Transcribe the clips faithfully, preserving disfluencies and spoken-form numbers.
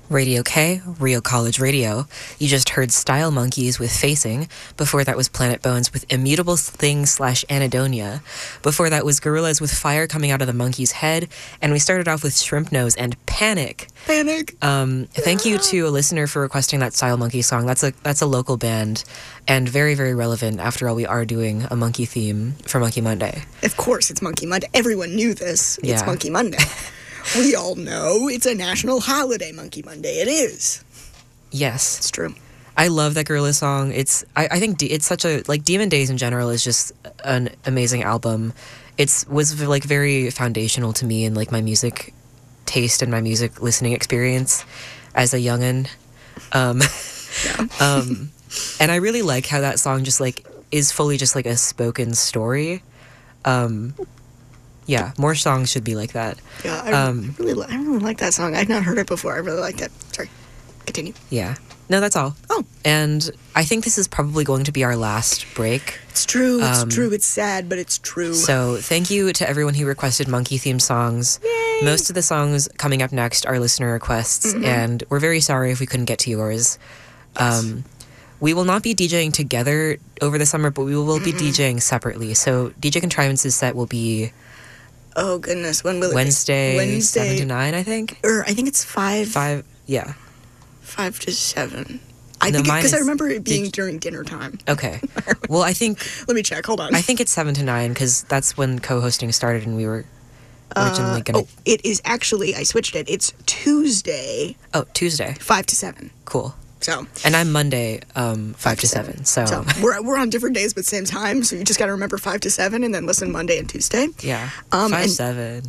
Radio K, Real College Radio. You just heard Style Monkeys with Facing. Before that was Planet Bones with Immutable Thing slash Anadonia. Before that was Gorillaz with Fire Coming Out of the Monkey's Head. And we started off with Shrimp Nose and Panic. Panic. Um, thank you to a listener for requesting that Style Monkey song. That's a that's a local band and very, very relevant. After all, we are doing a monkey theme for Monkey Monday. Of course, it's Monkey Monday. Everyone knew this. It's Yeah. Monkey Monday. We all know it's a national holiday, Monkey Monday. It is. Yes. It's true. I love that Gorillaz song. It's I, I think D- it's such a like Demon Days in general is just an amazing album. It's was like very foundational to me and like my music taste and my music listening experience as a youngin. Um, Yeah. um, and I really like how that song just like is fully just like a spoken story. Um, yeah, more songs should be like that. Yeah, I Um, really, li- I really like that song. I've not heard it before. I really like it. Sorry. Continue. Yeah. No, that's all. Oh. And I think this is probably going to be our last break. It's true. It's Um, true. It's sad, but it's true. So thank you to everyone who requested monkey-themed songs. Yay. Most of the songs coming up next are listener requests, Mhm. and we're very sorry if we couldn't get to yours. Um, we will not be DJing together over the summer, but we will be DJing separately. So D J Contrivance's set will be Oh, goodness. When will it Wednesday, be? Wednesday. seven to nine, I think. Or I think it's five. Five, yeah. Five to seven. I No, think mine because I is- remember it being did- during dinner time. Okay. Well, I think Let me check. Hold on. I think it's seven to nine because that's when co-hosting started, and we were originally Uh, gonna. oh, it is actually, I switched it. It's Tuesday, Oh, Tuesday. five to seven. Cool. So, And I'm Monday, um, five to seven. So, so we're, we're on different days but same time. So you just got to remember five to seven and then listen Monday and Tuesday. yeah, Um, five and- seven.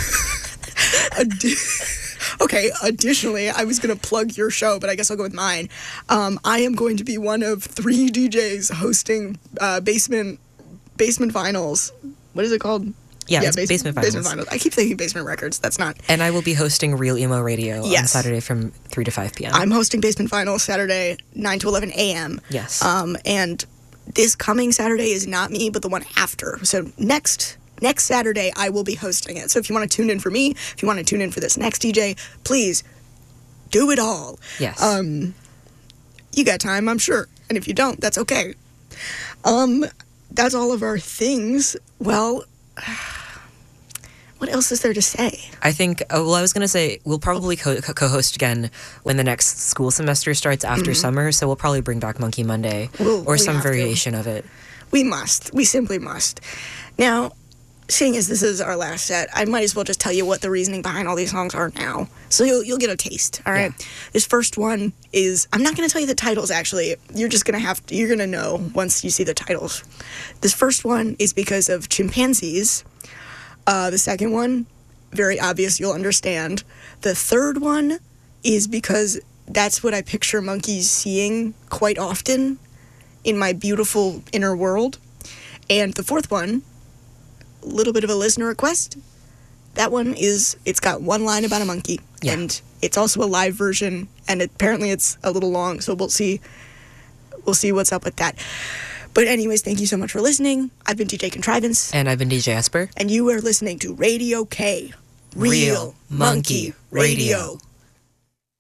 Addi- okay, additionally, I was going to plug your show, but I guess I'll go with mine. Um, I am going to be one of three D Js hosting uh, Basement Basement Vinyls. What is it called? Yeah, it's Bas- Basement Vinyls. Basement Vinyls. I keep thinking Basement Records. That's not. And I will be hosting Real Emo Radio on Yes. Saturday from three to five p.m. I'm hosting Basement Vinyls Saturday, nine to eleven a.m. Yes. Um, and this coming Saturday is not me, but the one after. So next next Saturday, I will be hosting it. So if you want to tune in for me, if you want to tune in for this next D J, please do it all. yes. Um, you got time, I'm sure. And if you don't, that's okay. Um, that's all of our things. Well, what else is there to say? I think, oh, well, I was going to say, we'll probably co- co- co-host again when the next school semester starts after summer, so we'll probably bring back Monkey Monday We'll- or we some have to. variation of it. We must. We simply must. Now, seeing as this is our last set, I might as well just tell you what the reasoning behind all these songs are now. So you'll, you'll get a taste, all right? This first one is, I'm not going to tell you the titles, actually. You're just going to have to, you're going to know once you see the titles. This first one is because of chimpanzees. Uh, the second one, very obvious, you'll understand. The third one is because that's what I picture monkeys seeing quite often in my beautiful inner world. And the fourth one, a little bit of a listener request. That one is, it's got one line about a monkey. Yeah. And it's also a live version, and it, apparently it's a little long, so we'll see. We'll see what's up with that. But anyways, thank you so much for listening. I've been D J Contrivance, And I've been D J Esper. and you are listening to Radio K. Real Monkey Radio.